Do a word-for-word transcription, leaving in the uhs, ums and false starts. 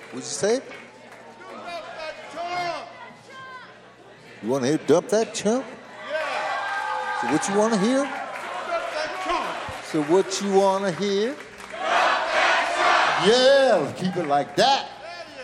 What'd you say? You want to hear dump that chump? Yeah. So what you want to hear? Dump that chump. So what you want to hear? Dump that chump. Yeah, let's keep it like that.